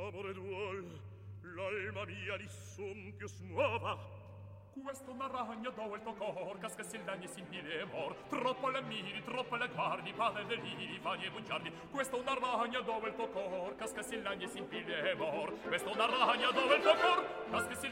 amore duol, l'alma mia di son più smuova. Questo una ragna dove il tuo cor casca si lagni si impile mor. Troppo le miri, troppo le guardi, padre deliri, fagli e bugiardi. Questo una ragna dove il tuo cor casca si lagni si impile mor. Questo una ragna dove il tuo cor casca si